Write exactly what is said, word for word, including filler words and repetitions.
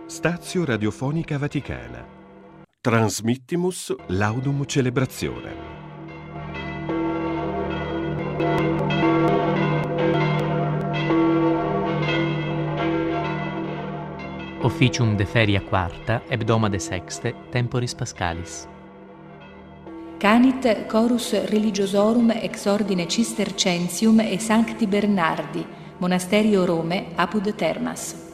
Stazio Radiofonica Vaticana. Transmittimus Laudum Celebrationem. Officium de feria quarta, hebdomade sexte, temporis pascalis. Canit chorus religiosorum ex ordine Cistercensium e Sancti Bernardi, monasterio Rome, apud Termas.